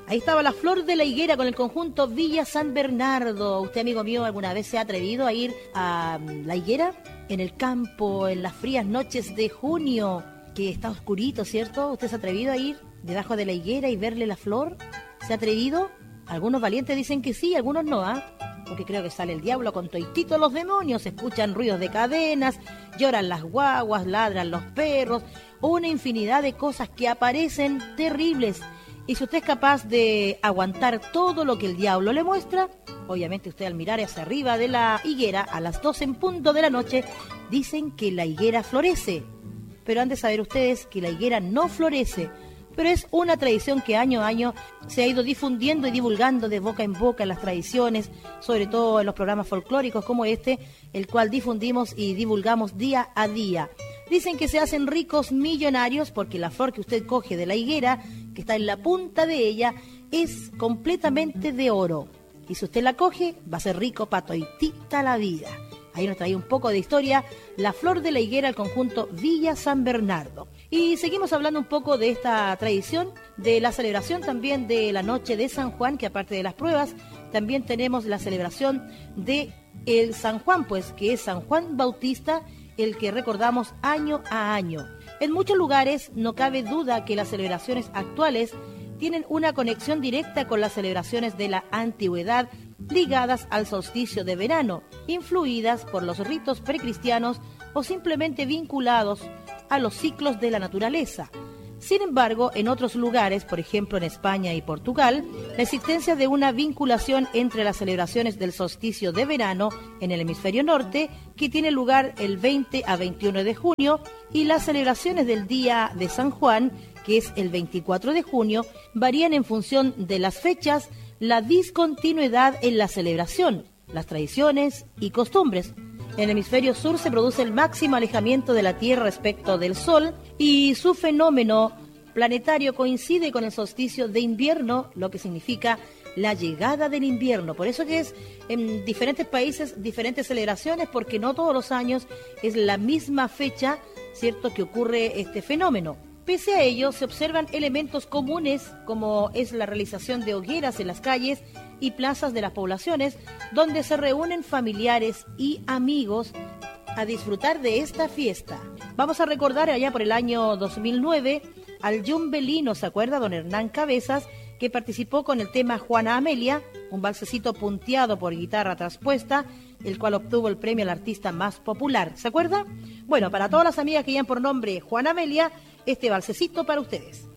Ahí estaba La Flor de la Higuera con el conjunto Villa San Bernardo. ¿Usted, amigo mío, alguna vez se ha atrevido a ir a la higuera? En el campo, en las frías noches de junio, que está oscurito, ¿cierto? ¿Usted se ha atrevido a ir debajo de la higuera y verle la flor? ¿Se ha atrevido? Algunos valientes dicen que sí, algunos no, porque creo que sale el diablo con toititos los demonios, se escuchan ruidos de cadenas, lloran las guaguas, ladran los perros, una infinidad de cosas que aparecen terribles. Y si usted es capaz de aguantar todo lo que el diablo le muestra, obviamente usted al mirar hacia arriba de la higuera a las 12 en punto de la noche, dicen que la higuera florece. Pero han de saber ustedes que la higuera no florece, pero es una tradición que año a año se ha ido difundiendo y divulgando de boca en boca en las tradiciones, sobre todo en los programas folclóricos como este, el cual difundimos y divulgamos día a día. Dicen que se hacen ricos millonarios porque la flor que usted coge de la higuera, que está en la punta de ella, es completamente de oro. Y si usted la coge, va a ser rico para toitita la vida. Ahí nos trae un poco de historia La Flor de la Higuera, el conjunto Villa San Bernardo. Y seguimos hablando un poco de esta tradición, de la celebración también de la noche de San Juan, que aparte de las pruebas, también tenemos la celebración de el San Juan, pues que es San Juan Bautista, el que recordamos año a año. En muchos lugares no cabe duda que las celebraciones actuales tienen una conexión directa con las celebraciones de la antigüedad ligadas al solsticio de verano, influidas por los ritos precristianos o simplemente vinculados a los ciclos de la naturaleza. Sin embargo, en otros lugares, por ejemplo en España y Portugal, la existencia de una vinculación entre las celebraciones del solsticio de verano en el hemisferio norte, que tiene lugar el 20 a 21 de junio, y las celebraciones del Día de San Juan, que es el 24 de junio, varían en función de las fechas, la discontinuidad en la celebración, las tradiciones y costumbres. En el hemisferio sur se produce el máximo alejamiento de la Tierra respecto del Sol y su fenómeno planetario coincide con el solsticio de invierno, lo que significa la llegada del invierno. Por eso que es en diferentes países diferentes celebraciones, porque no todos los años es la misma fecha, ¿cierto?, que ocurre este fenómeno. Pese a ello, se observan elementos comunes, como es la realización de hogueras en las calles y plazas de las poblaciones, donde se reúnen familiares y amigos a disfrutar de esta fiesta. Vamos a recordar allá por el año 2009 al yumbelino, ¿se acuerda? Don Hernán Cabezas, que participó con el tema Juana Amelia, un valsecito punteado por guitarra traspuesta, el cual obtuvo el premio al artista más popular. ¿Se acuerda? Bueno, para todas las amigas que llevan por nombre Juana Amelia, este valsecito para ustedes.